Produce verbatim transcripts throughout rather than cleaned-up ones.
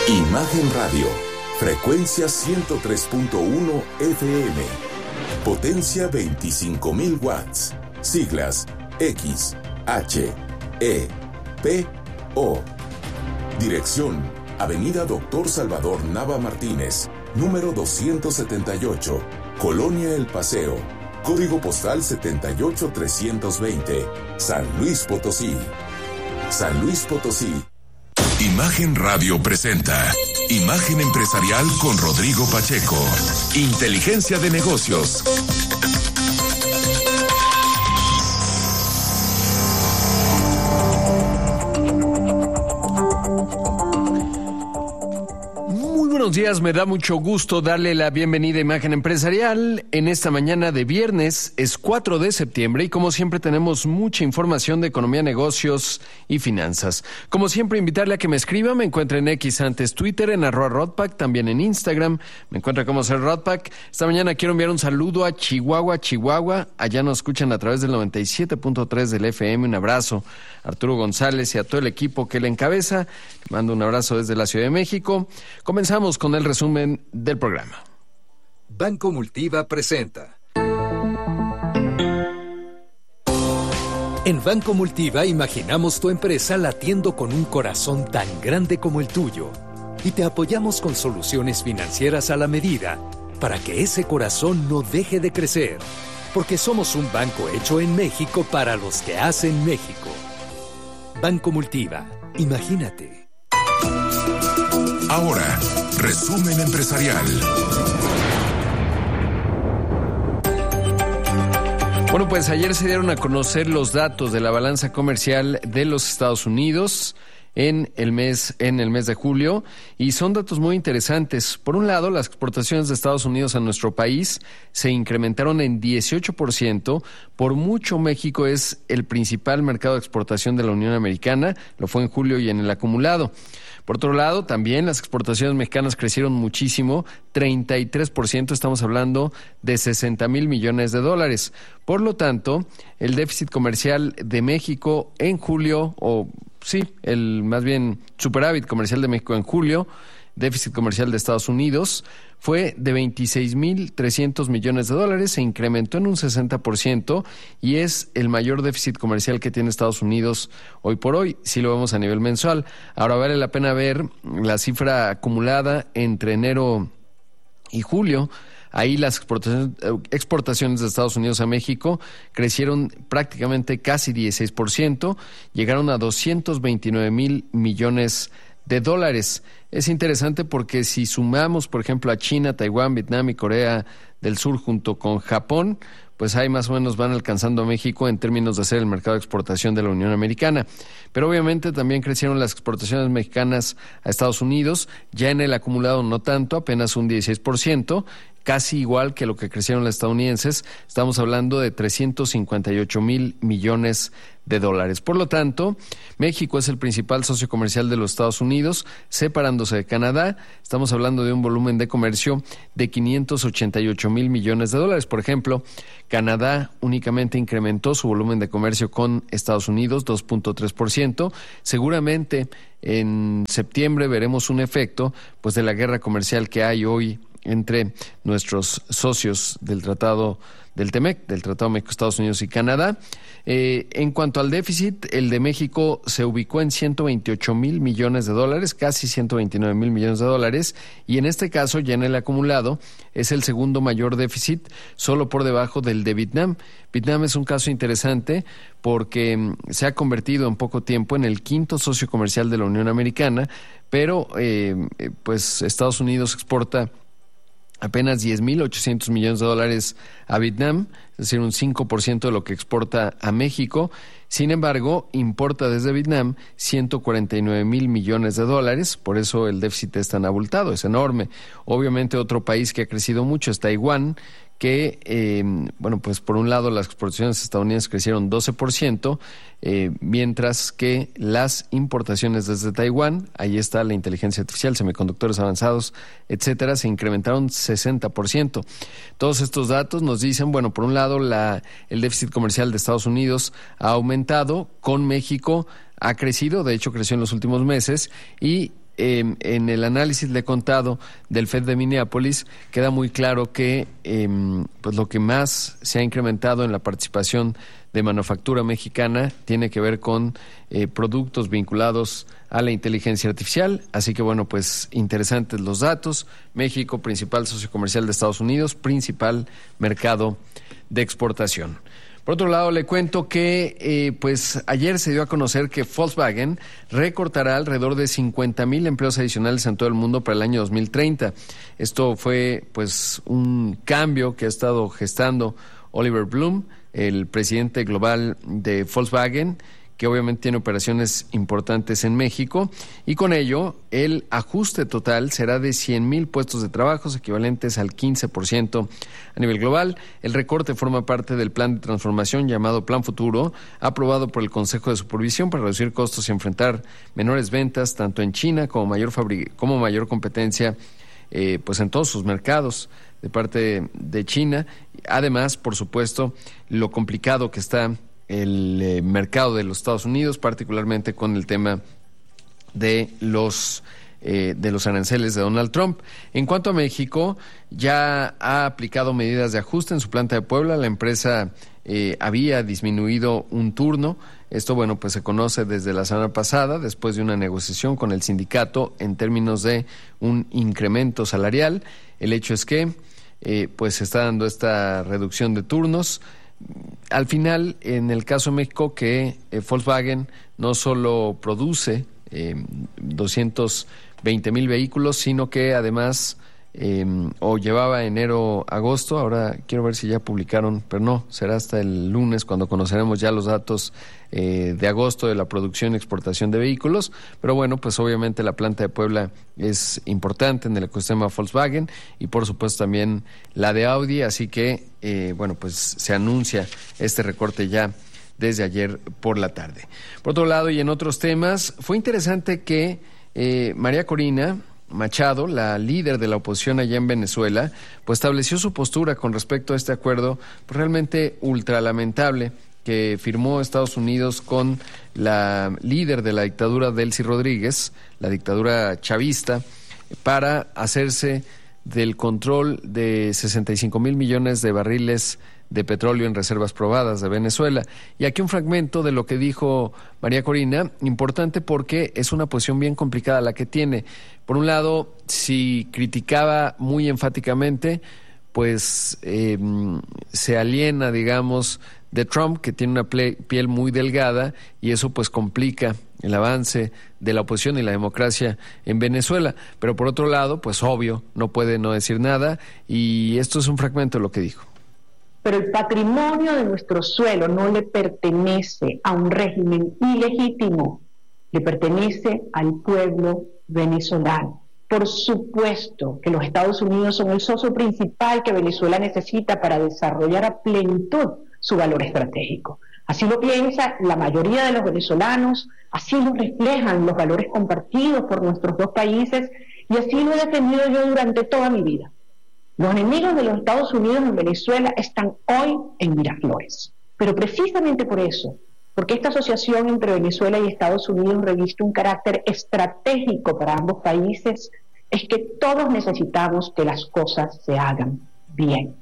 Imagen Radio, frecuencia ciento tres punto uno F M, potencia veinticinco mil watts, siglas X, H, E, P, O. Dirección, Avenida Doctor Salvador Nava Martínez, número doscientos setenta y ocho, Colonia El Paseo, código postal setenta y ocho trescientos veinte, San Luis Potosí. San Luis Potosí. Imagen Radio presenta Imagen Empresarial con Rodrigo Pacheco. Inteligencia de negocios. Buenos días, me da mucho gusto darle la bienvenida a Imagen Empresarial en esta mañana de viernes, es cuatro de septiembre y como siempre tenemos mucha información de economía, negocios y finanzas. Como siempre, invitarle a que me escriba, me encuentre en X antes Twitter, en arroba Rodpack, también en Instagram, me encuentra como ser Rodpack. Esta mañana quiero enviar un saludo a Chihuahua, Chihuahua, allá nos escuchan a través del noventa y siete punto tres del F M, un abrazo a Arturo González y a todo el equipo que le encabeza, le mando un abrazo desde la Ciudad de México. Comenzamos con el resumen del programa. Banco Multiva presenta. En Banco Multiva imaginamos tu empresa latiendo con un corazón tan grande como el tuyo y te apoyamos con soluciones financieras a la medida para que ese corazón no deje de crecer, porque somos un banco hecho en México para los que hacen México. Banco Multiva, imagínate. Ahora, resumen empresarial. Bueno, pues ayer se dieron a conocer los datos de la balanza comercial de los Estados Unidos en el mes en el mes de julio y son datos muy interesantes. Por un lado, las exportaciones de Estados Unidos a nuestro país se incrementaron en dieciocho por ciento. Por mucho, México es el principal mercado de exportación de la Unión Americana, lo fue en julio y en el acumulado. Por otro lado, también las exportaciones mexicanas crecieron muchísimo, treinta y tres por ciento, estamos hablando de sesenta mil millones de dólares. Por lo tanto, el déficit comercial de México en julio, o sí, el más bien superávit comercial de México en julio, déficit comercial de Estados Unidos, fue de veintiséis mil trescientos millones de dólares, se incrementó en un sesenta por ciento y es el mayor déficit comercial que tiene Estados Unidos hoy por hoy, si lo vemos a nivel mensual. Ahora vale la pena ver la cifra acumulada entre enero y julio. Ahí las exportaciones, exportaciones de Estados Unidos a México crecieron prácticamente casi dieciséis por ciento, llegaron a doscientos veintinueve mil millones de dólares. Es interesante porque si sumamos, por ejemplo, a China, Taiwán, Vietnam y Corea del Sur junto con Japón, pues ahí más o menos van alcanzando a México en términos de ser el mercado de exportación de la Unión Americana. Pero obviamente también crecieron las exportaciones mexicanas a Estados Unidos, ya en el acumulado no tanto, apenas un dieciséis por ciento, casi igual que lo que crecieron las estadounidenses. Estamos hablando de trescientos cincuenta y ocho mil millones de dólares. Por lo tanto, México es el principal socio comercial de los Estados Unidos, separándose de Canadá. Estamos hablando de un volumen de comercio de quinientos ochenta y ocho mil millones de dólares. Por ejemplo, Canadá únicamente incrementó su volumen de comercio con Estados Unidos dos punto tres por ciento. Seguramente en septiembre veremos un efecto pues de la guerra comercial que hay hoy entre nuestros socios del Tratado del T M E C, del Tratado México-Estados Unidos y Canadá. Eh, en cuanto al déficit, el de México se ubicó en ciento veintiocho mil millones de dólares, casi ciento veintinueve mil millones de dólares, y en este caso, ya en el acumulado, es el segundo mayor déficit, solo por debajo del de Vietnam. Vietnam es un caso interesante porque mm, se ha convertido en poco tiempo en el quinto socio comercial de la Unión Americana, pero eh, pues Estados Unidos exporta apenas diez mil ochocientos millones de dólares a Vietnam, es decir, un cinco por ciento de lo que exporta a México. Sin embargo, importa desde Vietnam ciento cuarenta y nueve mil millones de dólares, por eso el déficit es tan abultado, es enorme. Obviamente otro país que ha crecido mucho es Taiwán, que, eh, bueno, pues por un lado las exportaciones estadounidenses crecieron doce por ciento, eh, mientras que las importaciones desde Taiwán, ahí está la inteligencia artificial, semiconductores avanzados, etcétera, se incrementaron sesenta por ciento. Todos estos datos nos dicen, bueno, por un lado la, el déficit comercial de Estados Unidos ha aumentado, con México ha crecido, de hecho creció en los últimos meses, y eh, en el análisis le he contado del Fed de Minneapolis, queda muy claro que eh, pues lo que más se ha incrementado en la participación de manufactura mexicana tiene que ver con eh, productos vinculados a la inteligencia artificial. Así que bueno, pues interesantes los datos. México, principal socio comercial de Estados Unidos, principal mercado de exportación. Por otro lado, le cuento que eh, pues ayer se dio a conocer que Volkswagen recortará alrededor de cincuenta mil empleos adicionales en todo el mundo para el año dos mil treinta. Esto fue pues un cambio que ha estado gestando Oliver Blume, el presidente global de Volkswagen, que obviamente tiene operaciones importantes en México, y con ello el ajuste total será de cien mil puestos de trabajo, equivalentes al quince por ciento a nivel global. El recorte forma parte del plan de transformación llamado Plan Futuro, aprobado por el Consejo de Supervisión para reducir costos y enfrentar menores ventas tanto en China como mayor fabri- como mayor competencia eh, pues en todos sus mercados de parte de China. Además, por supuesto, lo complicado que está el eh, mercado de los Estados Unidos, particularmente con el tema de los eh, de los aranceles de Donald Trump. En cuanto a México, ya ha aplicado medidas de ajuste en su planta de Puebla. La empresa eh, había disminuido un turno. Esto, bueno, pues se conoce desde la semana pasada, después de una negociación con el sindicato en términos de un incremento salarial. El hecho es que eh, pues se está dando esta reducción de turnos. Al final, en el caso de México, que eh, Volkswagen no solo produce eh, doscientos veinte mil vehículos, sino que además eh, o llevaba enero-agosto, ahora quiero ver si ya publicaron, pero no, será hasta el lunes cuando conoceremos ya los datos eh, de agosto de la producción y exportación de vehículos. Pero bueno, pues obviamente la planta de Puebla es importante en el ecosistema Volkswagen y por supuesto también la de Audi, así que eh, bueno, pues se anuncia este recorte ya desde ayer por la tarde. Por otro lado, y en otros temas, fue interesante que eh, María Corina Machado, la líder de la oposición allá en Venezuela, pues estableció su postura con respecto a este acuerdo pues, realmente ultra lamentable que firmó Estados Unidos con la líder de la dictadura, Delcy Rodríguez, la dictadura chavista, para hacerse del control de sesenta y cinco mil millones de barriles de petróleo en reservas probadas de Venezuela. Y aquí un fragmento de lo que dijo María Corina, importante porque es una posición bien complicada la que tiene. Por un lado, si criticaba muy enfáticamente, pues eh, se aliena, digamos, de Trump, que tiene una ple- piel muy delgada, y eso pues complica el avance de la oposición y la democracia en Venezuela. Pero por otro lado, pues obvio, no puede no decir nada, y esto es un fragmento de lo que dijo. Pero el patrimonio de nuestro suelo no le pertenece a un régimen ilegítimo, le pertenece al pueblo venezolano. Por supuesto que los Estados Unidos son el socio principal que Venezuela necesita para desarrollar a plenitud su valor estratégico. Así lo piensa la mayoría de los venezolanos, así lo reflejan los valores compartidos por nuestros dos países, y así lo he defendido yo durante toda mi vida. Los enemigos de los Estados Unidos en Venezuela están hoy en Miraflores. Pero precisamente por eso, porque esta asociación entre Venezuela y Estados Unidos reviste un carácter estratégico para ambos países, es que todos necesitamos que las cosas se hagan bien.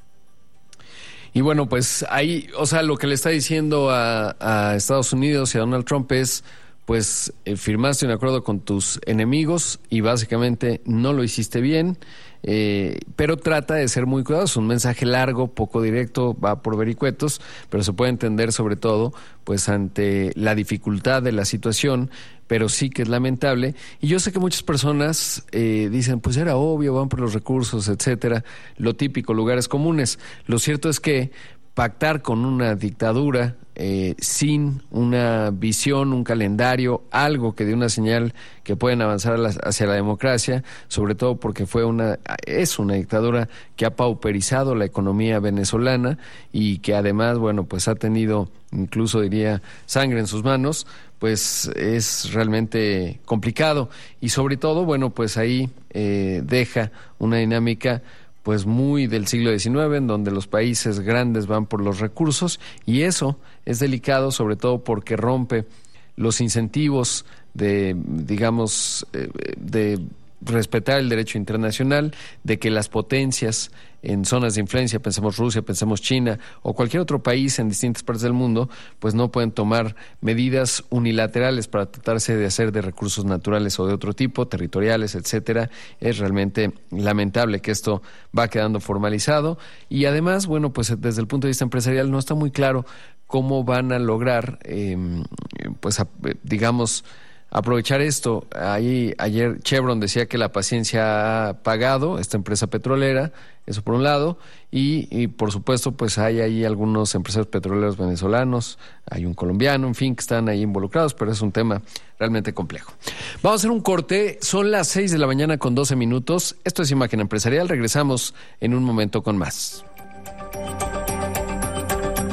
Y bueno, pues ahí, o sea, lo que le está diciendo a, a Estados Unidos y a Donald Trump es, pues eh, firmaste un acuerdo con tus enemigos y básicamente no lo hiciste bien, eh, pero trata de ser muy cuidadoso. Un mensaje largo, poco directo, va por vericuetos, pero se puede entender sobre todo pues ante la dificultad de la situación, pero sí que es lamentable. Y yo sé que muchas personas eh, dicen, pues era obvio, van por los recursos, etcétera, lo típico, lugares comunes. Lo cierto es que pactar con una dictadura eh, sin una visión, un calendario, algo que dé una señal que pueden avanzar a la, hacia la democracia, sobre todo porque fue una es una dictadura que ha pauperizado la economía venezolana y que además, bueno, pues ha tenido, incluso diría, sangre en sus manos, pues es realmente complicado. Y sobre todo, bueno, pues ahí eh, deja una dinámica pues muy del siglo diecinueve, en donde los países grandes van por los recursos, y eso es delicado, sobre todo porque rompe los incentivos de digamos, eh, de respetar el derecho internacional, de que las potencias en zonas de influencia, pensemos Rusia, pensemos China o cualquier otro país en distintas partes del mundo, pues no pueden tomar medidas unilaterales para tratarse de hacer de recursos naturales o de otro tipo, territoriales, etcétera. Es realmente lamentable que esto va quedando formalizado y además, bueno, pues desde el punto de vista empresarial no está muy claro cómo van a lograr, eh, pues a, digamos, aprovechar esto. Ahí, ayer Chevron decía que la paciencia ha pagado, esta empresa petrolera, eso por un lado, y, y por supuesto pues hay ahí algunos empresarios petroleros venezolanos, hay un colombiano, en fin, que están ahí involucrados, pero es un tema realmente complejo. Vamos a hacer un corte, son las seis de la mañana con doce minutos, esto es Imagen Empresarial, regresamos en un momento con más.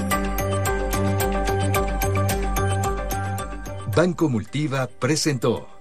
Banco Multiva presentó